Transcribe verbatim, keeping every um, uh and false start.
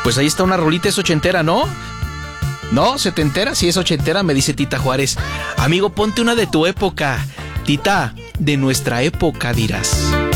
Pues ahí está una rolita, es ochentera, ¿no? ¿No? ¿Setentera? Sí, es ochentera, me dice Tita Juárez. Amigo, ponte una de tu época. Tita, de nuestra época dirás.